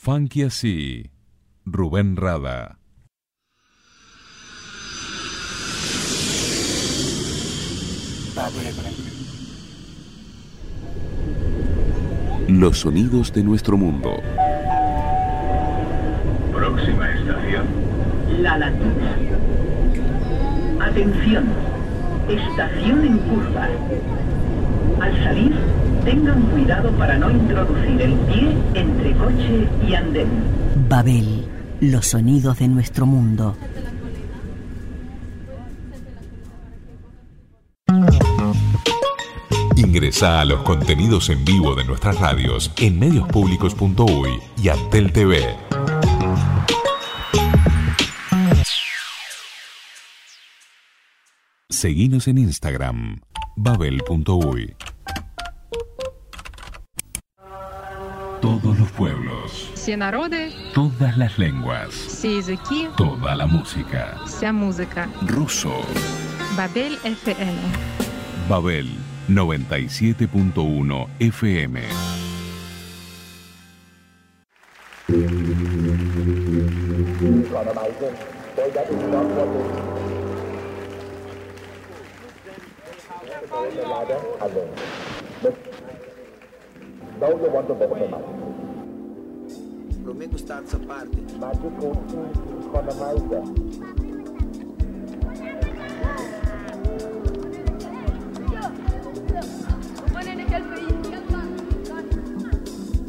Funky así, Rubén Rada. Los sonidos de nuestro mundo. Próxima estación. La Latina. Atención, estación en curva. Al salir, tengan cuidado para no introducir el pie entre coche y andén. Babel, los sonidos de nuestro mundo. Ingresá a los contenidos en vivo de nuestras radios en mediospublicos.uy y Antel TV. Seguinos en Instagram, babel.uy. Todos los pueblos, Всі народи, todas las lenguas, всі язики, toda la música. вся музика. Ruso. Babel FM. Babel 97.1 FM. Comigo está essa parte. Ponen el